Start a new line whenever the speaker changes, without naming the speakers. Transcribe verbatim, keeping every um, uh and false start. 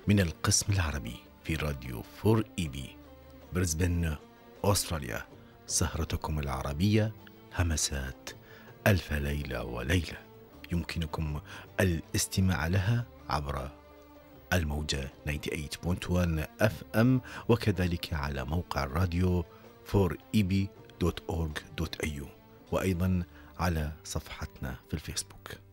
من القسم العربي في راديو فور إي بي بريسبن أستراليا. سهرتكم العربية همسات ألف ليلة وليلة، يمكنكم الاستماع لها عبر الموجة ثمانية وتسعين فاصلة واحد أف أم، وكذلك على موقع الراديو فور إي بي دوت أورغ دوت إيه يو، وأيضا على صفحتنا في الفيسبوك.